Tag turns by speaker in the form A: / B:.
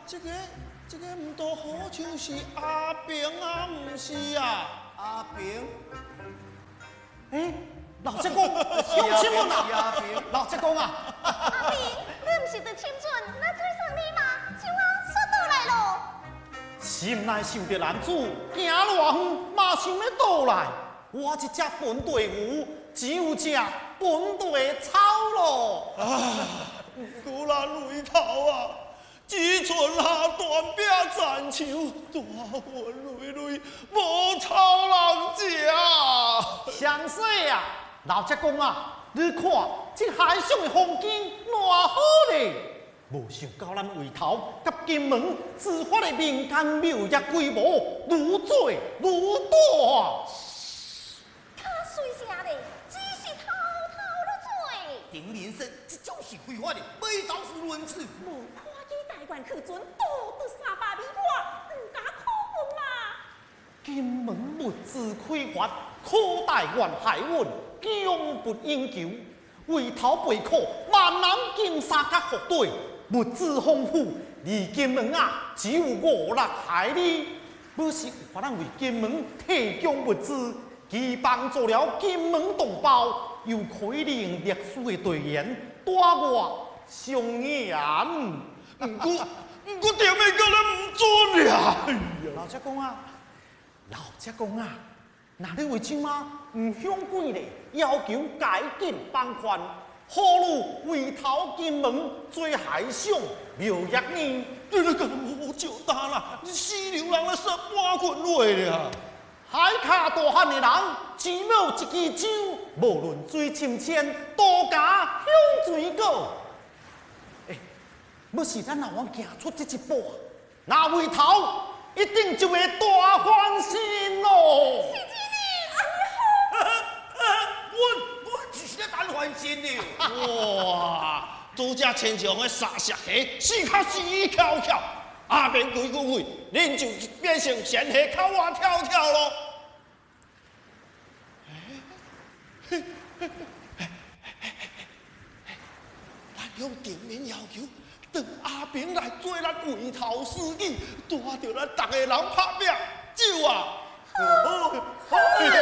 A: 这个唔多好像是阿平啊，唔是啊？
B: 阿平，
C: 哎，老职工，有新闻啊！老职工啊！
D: 阿平，你唔是在清纯，那追上你吗？就啊，说倒来咯。
C: 心内想着男主行偌远，马上要倒来，我一只笨队伍，只有只笨队草咯。
A: 古兰回头啊！只剩下断柄残树，大云累累，无草人食。
C: 详细啊，老职工啊，你看这海上的风景偌好咧！无想到咱回头甲金门自发的民间庙业规模愈做愈大。
D: 卡水啥嘞？只是偷偷了做。
B: 丁连生，这就是非法的，没招夫论次。
D: 无看见大官去准，多得300米外，唔敢可问嘛。
C: 金门物资匮乏，可大原海运供不应求，为头背靠万人金沙甲部队，物资丰富，离金门啊只有5-6海里。要是有法咱为金门提供物资，既帮助了金门同胞，又可以令历史的队员带我上演。
A: 我点咩叫咱唔准呀？
C: 老职工啊！老职工啊，那你为什么唔向贵咧？要求改进放宽，何如回头金门做海上庙业呢？
A: 你咁好招打啦！死流人啊，杀半群落了。
C: 海卡大汉的人，只要一支酒，无论水深浅，都加向水过。要是咱老王行出这一步，那回头一定就会大欢喜咯。
B: 我只是咧等欢心的。
A: 哇！拄只亲像个沙石鞋，死卡死翘翘，阿边鬼鬼鬼，恁就变成仙鞋口蛙跳跳咯。咱用顶面要求，等阿平来做咱回头司机，带着咱逐个人拍拼，走啊！